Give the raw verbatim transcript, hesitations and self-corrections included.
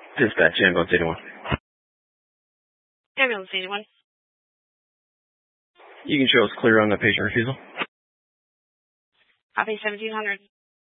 Dispatch, ambulance eighty-one. Ambulance eighty-one. You can show us clear on the patient refusal. Copy seventeen hundred.